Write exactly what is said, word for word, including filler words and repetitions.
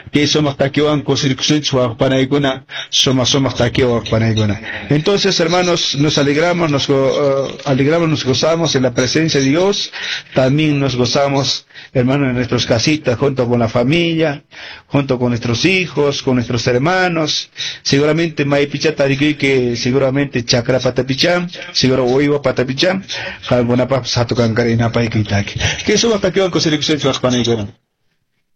que somos taquewan cosircusunchua panaiguna, somos somos taquewan panaiguna. Entonces, hermanos, nos alegramos, nos go, uh, alegramos, nos gozamos en la presencia de Dios, también nos gozamos, hermanos, en nuestras casitas, junto con la familia, junto con nuestros hijos, con nuestros hermanos. Seguramente Maipicha Tarigui, que seguramente Chakra Patapicham, seguro Oiwa Patapicham, Jalbonapa Sato Kankarina Paikitaki. Que somos taquewan cosircusunchua panaiguna.